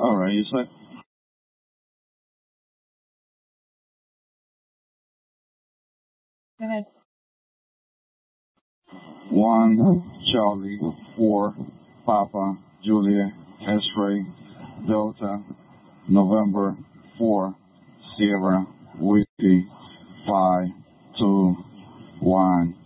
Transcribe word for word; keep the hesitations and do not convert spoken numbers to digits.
All right, you say? Go ahead. One, Charlie, four, Papa, Julia, X-ray, Delta, November, four, Sierra, Whiskey, five, two, one.